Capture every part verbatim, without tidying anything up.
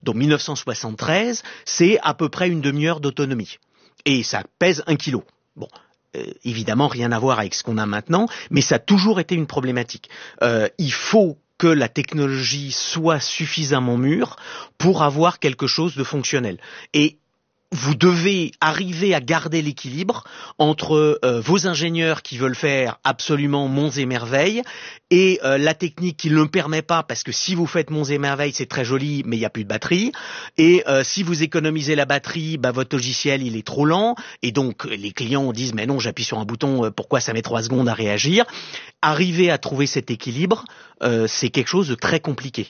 Donc mille neuf cent soixante-treize, c'est à peu près une demi-heure d'autonomie. Et ça pèse un kilo. Bon, euh, évidemment, rien à voir avec ce qu'on a maintenant, mais ça a toujours été une problématique. Euh, il faut que la technologie soit suffisamment mûre pour avoir quelque chose de fonctionnel. Et vous devez arriver à garder l'équilibre entre euh, vos ingénieurs qui veulent faire absolument monts et merveilles et euh, la technique qui ne le permet pas, parce que si vous faites monts et merveilles, c'est très joli, mais il n'y a plus de batterie. Et euh, si vous économisez la batterie, bah, votre logiciel il est trop lent. Et donc les clients disent mais non, j'appuie sur un bouton, pourquoi ça met trois secondes à réagir? Arriver à trouver cet équilibre, euh, c'est quelque chose de très compliqué.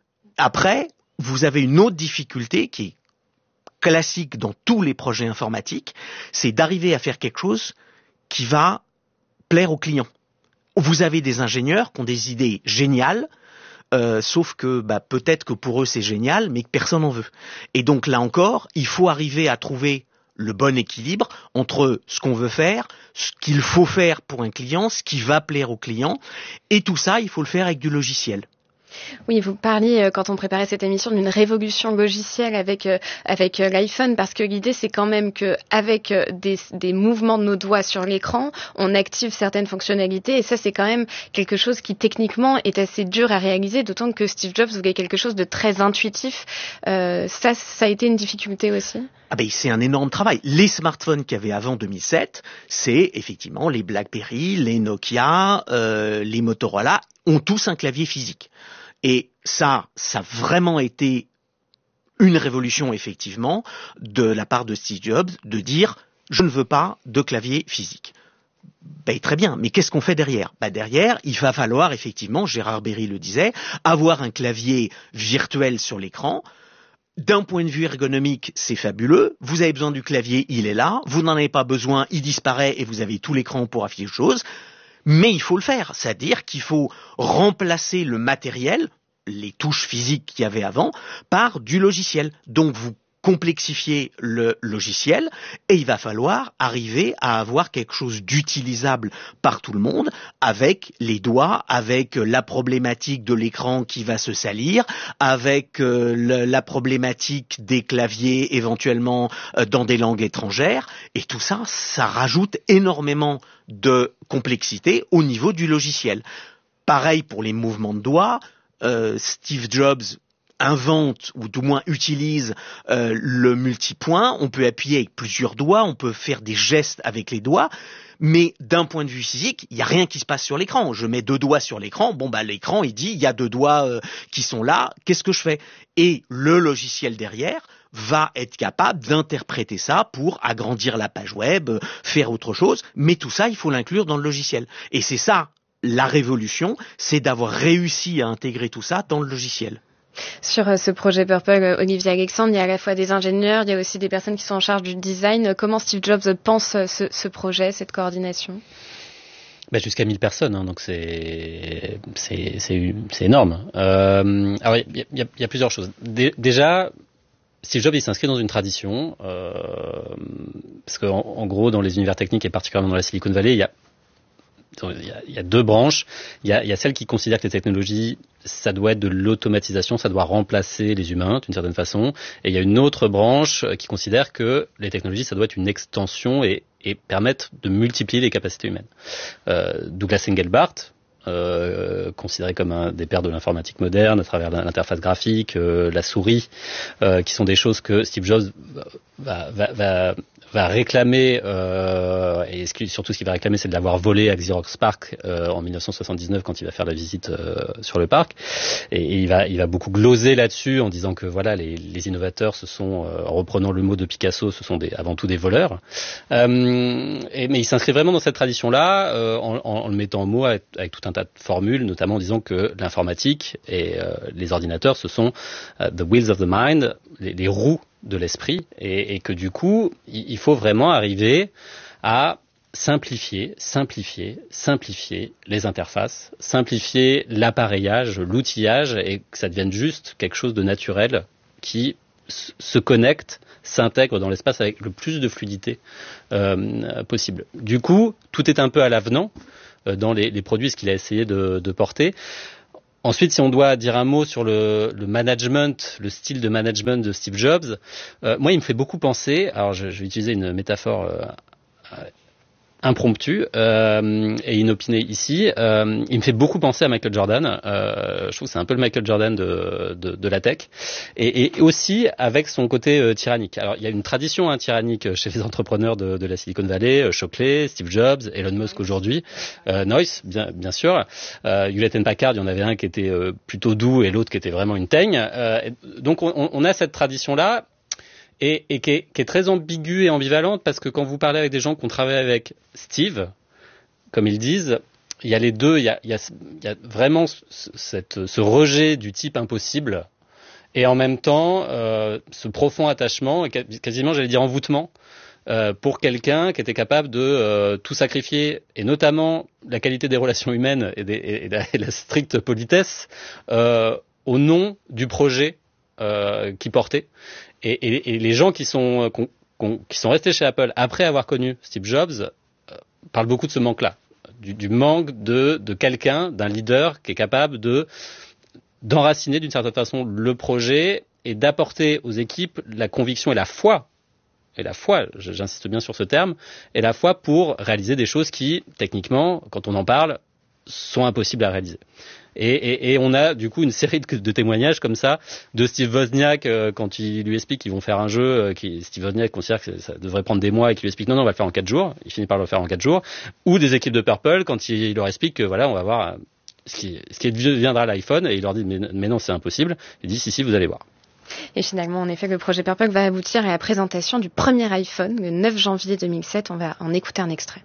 Après, vous avez une autre difficulté qui est classique dans tous les projets informatiques, c'est d'arriver à faire quelque chose qui va plaire aux clients. Vous avez des ingénieurs qui ont des idées géniales, euh, sauf que bah, peut-être que pour eux c'est génial, mais que personne n'en veut. Et donc là encore, il faut arriver à trouver le bon équilibre entre ce qu'on veut faire, ce qu'il faut faire pour un client, ce qui va plaire au client, et tout ça, il faut le faire avec du logiciel. Oui, vous parliez, quand on préparait cette émission, d'une révolution logicielle avec euh, avec euh, l'iPhone, parce que l'idée, c'est quand même qu'avec euh, des, des mouvements de nos doigts sur l'écran, on active certaines fonctionnalités, et ça, c'est quand même quelque chose qui, techniquement, est assez dur à réaliser, d'autant que Steve Jobs voulait quelque chose de très intuitif. Euh, ça, ça a été une difficulté aussi? Ah ben, c'est un énorme travail. Les smartphones qu'il y avait avant deux mille sept, c'est effectivement les BlackBerry, les Nokia, euh, les Motorola, ont tous un clavier physique. Et ça, ça a vraiment été une révolution, effectivement, de la part de Steve Jobs, de dire « je ne veux pas de clavier physique ». Ben, très bien, mais qu'est-ce qu'on fait derrière? Ben, derrière, il va falloir, effectivement, Gérard Berry le disait, avoir un clavier virtuel sur l'écran. D'un point de vue ergonomique, c'est fabuleux. Vous avez besoin du clavier, il est là. Vous n'en avez pas besoin, il disparaît et vous avez tout l'écran pour afficher chose. Mais il faut le faire, c'est-à-dire qu'il faut remplacer le matériel, les touches physiques qu'il y avait avant, par du logiciel. Donc vous complexifiez le logiciel et il va falloir arriver à avoir quelque chose d'utilisable par tout le monde, avec les doigts, avec la problématique de l'écran qui va se salir, avec euh, le, la problématique des claviers éventuellement euh, dans des langues étrangères, et tout ça, ça rajoute énormément de complexité au niveau du logiciel. Pareil pour les mouvements de doigts, euh, Steve Jobs invente ou du moins utilise euh, le multipoint, on peut appuyer avec plusieurs doigts, on peut faire des gestes avec les doigts, mais d'un point de vue physique, il n'y a rien qui se passe sur l'écran. Je mets deux doigts sur l'écran, bon bah l'écran il dit il y a deux doigts euh, qui sont là, qu'est-ce que je fais? Et le logiciel derrière va être capable d'interpréter ça pour agrandir la page web, faire autre chose, mais tout ça il faut l'inclure dans le logiciel. Et c'est ça la révolution, c'est d'avoir réussi à intégrer tout ça dans le logiciel. Sur euh, ce projet Purple, Olivier Alexandre, il y a à la fois des ingénieurs, il y a aussi des personnes qui sont en charge du design. Comment Steve Jobs pense ce, ce projet, cette coordination? Bah jusqu'à mille personnes, hein, donc c'est c'est c'est c'est énorme. Euh, alors il y a, y a plusieurs choses. Dé, déjà, Steve Jobs il s'inscrit dans une tradition euh, parce qu'en en gros dans les univers techniques et particulièrement dans la Silicon Valley, il y a Il y, a, il y a deux branches. Il y a, il y a celle qui considère que les technologies, ça doit être de l'automatisation, ça doit remplacer les humains d'une certaine façon. Et il y a une autre branche qui considère que les technologies, ça doit être une extension et, et permettre de multiplier les capacités humaines. Euh, Douglas Engelbart, euh, considéré comme un des pères de l'informatique moderne à travers l'interface graphique, euh, la souris, euh, qui sont des choses que Steve Jobs va, va, va va réclamer, euh, et surtout ce qu'il va réclamer, c'est de l'avoir volé à Xerox PARC euh, en dix-neuf cent soixante-dix-neuf quand il va faire la visite euh, sur le parc, et, et il va il va beaucoup gloser là-dessus en disant que voilà les, les innovateurs, ce sont, euh, en reprenant le mot de Picasso, ce sont des, avant tout des voleurs. Euh, et, mais il s'inscrit vraiment dans cette tradition-là euh, en, en, en le mettant en mots avec, avec tout un tas de formules, notamment en disant que l'informatique et euh, les ordinateurs, ce sont uh, the wheels of the mind, les, les roues de l'esprit, et, et que du coup, il faut vraiment arriver à simplifier, simplifier, simplifier les interfaces, simplifier l'appareillage, l'outillage, et que ça devienne juste quelque chose de naturel qui se connecte, s'intègre dans l'espace avec le plus de fluidité euh, possible. Du coup, tout est un peu à l'avenant euh, dans les, les produits, ce qu'il a essayé de, de porter. Ensuite, si on doit dire un mot sur le, le management, le style de management de Steve Jobs, euh, moi, il me fait beaucoup penser. Alors, je, je vais utiliser une métaphore euh, impromptue euh, et inopinée ici. Euh, il me fait beaucoup penser à Michael Jordan. Euh, je trouve que c'est un peu le Michael Jordan de, de, de la tech, et, et aussi avec son côté euh, tyrannique. Alors, il y a une tradition hein, tyrannique chez les entrepreneurs de, de la Silicon Valley, euh, Shockley, Steve Jobs, Elon Musk aujourd'hui, euh, Noyce, bien, bien sûr. Euh, Hewlett and Packard, il y en avait un qui était euh, plutôt doux et l'autre qui était vraiment une teigne. Euh, donc, on, on a cette tradition-là. Et, et qui, est, qui est très ambiguë et ambivalente, parce que quand vous parlez avec des gens qui ont travaillé avec Steve, comme ils disent, il y a les deux, il y a, il y a, il y a vraiment cette, ce rejet du type impossible, et en même temps euh, ce profond attachement, et quasiment j'allais dire envoûtement, euh, pour quelqu'un qui était capable de euh, tout sacrifier, et notamment la qualité des relations humaines et, des, et, la, et la stricte politesse, euh, au nom du projet euh, qu'il portait. Et, et, et les gens qui sont, qui sont restés chez Apple après avoir connu Steve Jobs euh, parlent beaucoup de ce manque-là, du, du manque de, de quelqu'un, d'un leader qui est capable de d'enraciner d'une certaine façon le projet et d'apporter aux équipes la conviction et la foi, et la foi, j'insiste bien sur ce terme, et la foi pour réaliser des choses qui, techniquement, quand on en parle, sont impossibles à réaliser. Et, et, et on a du coup une série de, de témoignages comme ça de Steve Wozniak euh, quand il lui explique qu'ils vont faire un jeu, euh, qui, Steve Wozniak considère que ça devrait prendre des mois et qu'il lui explique non non on va le faire en quatre jours, il finit par le faire en quatre jours, ou des équipes de Purple quand il, il leur explique que voilà on va voir euh, ce qui, ce qui deviendra l'iPhone, et il leur dit mais, mais non c'est impossible, il dit si si vous allez voir. Et finalement, en effet, le projet Purple va aboutir à la présentation du premier iPhone le neuf janvier deux mille sept. On va en écouter un extrait.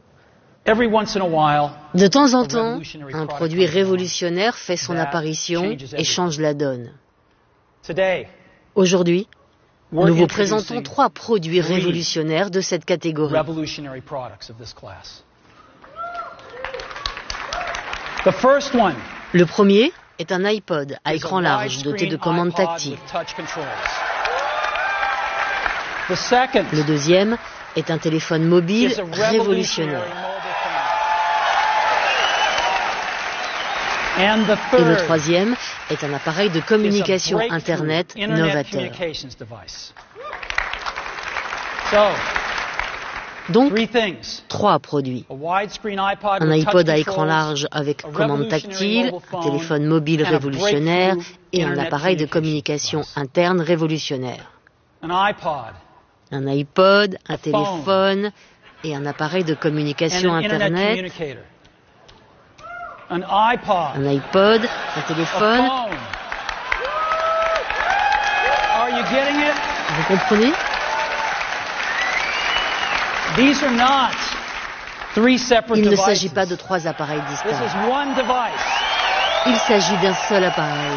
De temps en temps, un produit révolutionnaire fait son apparition et change la donne. Aujourd'hui, nous vous présentons trois produits révolutionnaires de cette catégorie. Le premier est un iPod à écran large doté de commandes tactiles. Le deuxième est un téléphone mobile révolutionnaire. Et le troisième est un appareil de communication Internet novateur. Donc, trois produits. Un iPod à écran large avec commande tactile, un téléphone mobile révolutionnaire et un appareil de communication interne révolutionnaire. Un iPod, un téléphone et un appareil de communication Internet. Un iPod, un téléphone. Vous comprenez? Il ne s'agit pas de trois appareils distincts. Il s'agit d'un seul appareil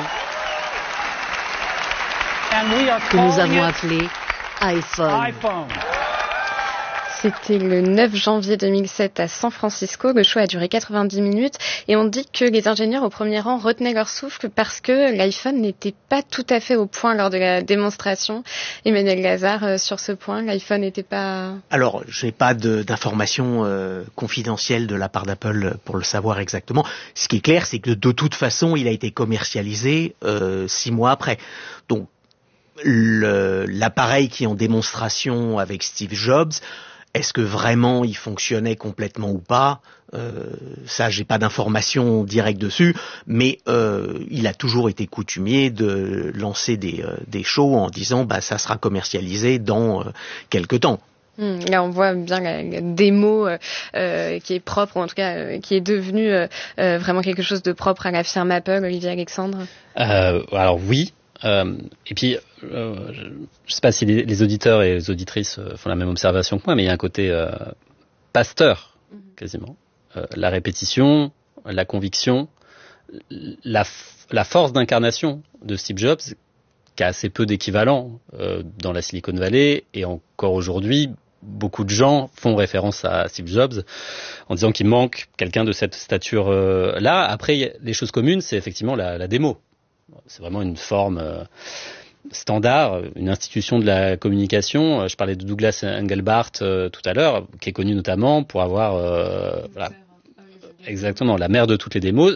que nous avons appelé iPhone. C'était le neuf janvier deux mille sept à San Francisco. Le show a duré quatre-vingt-dix minutes et on dit que les ingénieurs au premier rang retenaient leur souffle parce que l'iPhone n'était pas tout à fait au point lors de la démonstration. Emmanuel Lazare, euh, sur ce point, l'iPhone n'était pas... Alors, je n'ai pas de, d'informations euh, confidentielles de la part d'Apple pour le savoir exactement. Ce qui est clair, c'est que de toute façon, il a été commercialisé euh, six mois après. Donc, le, l'appareil qui est en démonstration avec Steve Jobs, est-ce que vraiment il fonctionnait complètement ou pas? euh, Ça, j'ai pas d'informations directes dessus, mais euh, il a toujours été coutumier de lancer des, euh, des shows en disant bah ça sera commercialisé dans euh, quelque temps. Mmh, là, on voit bien la, la démo euh, qui est propre, ou en tout cas euh, qui est devenue euh, euh, vraiment quelque chose de propre à la firme Apple. Olivier Alexandre. Euh, alors oui. Euh, et puis, euh, je ne sais pas si les, les auditeurs et les auditrices euh, font la même observation que moi, mais il y a un côté euh, pasteur, quasiment. Euh, la répétition, la conviction, la, la force d'incarnation de Steve Jobs, qui a assez peu d'équivalent euh, dans la Silicon Valley, et encore aujourd'hui, beaucoup de gens font référence à Steve Jobs en disant qu'il manque quelqu'un de cette stature-là. Après, les choses communes, c'est effectivement la, la démo. C'est vraiment une forme euh, standard, une institution de la communication. Je parlais de Douglas Engelbart euh, tout à l'heure, qui est connu notamment pour avoir euh, voilà, exactement la mère de toutes les démos.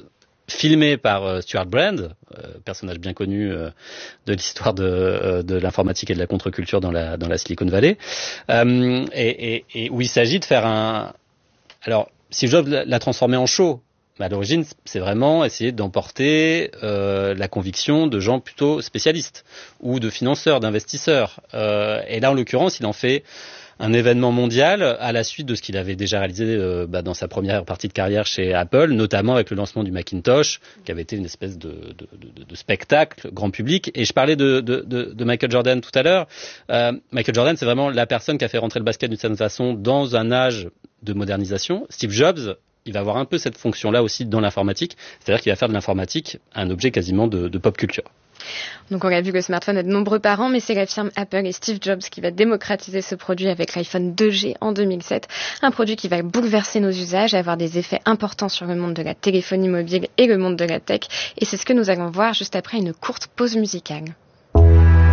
filmé par euh, Stuart Brand, euh, personnage bien connu euh, de l'histoire de, euh, de l'informatique et de la contre-culture dans la, dans la Silicon Valley, euh, et, et, et où il s'agit de faire un... Alors, Steve Jobs l'a transformé en show. Mais à l'origine, c'est vraiment essayer d'emporter euh, la conviction de gens plutôt spécialistes ou de financeurs, d'investisseurs. Euh, et là, en l'occurrence, il en fait un événement mondial à la suite de ce qu'il avait déjà réalisé euh, bah, dans sa première partie de carrière chez Apple, notamment avec le lancement du Macintosh, qui avait été une espèce de, de, de, de spectacle grand public. Et je parlais de, de, de, de Michael Jordan tout à l'heure. Euh, Michael Jordan, c'est vraiment la personne qui a fait rentrer le basket d'une certaine façon dans un âge de modernisation. Steve Jobs, il va avoir un peu cette fonction-là aussi dans l'informatique, c'est-à-dire qu'il va faire de l'informatique un objet quasiment de, de pop culture. Donc on a vu que le smartphone a de nombreux parents, mais c'est la firme Apple et Steve Jobs qui va démocratiser ce produit avec l'iPhone deux G en deux mille sept, un produit qui va bouleverser nos usages et avoir des effets importants sur le monde de la téléphonie mobile et le monde de la tech. Et c'est ce que nous allons voir juste après une courte pause musicale.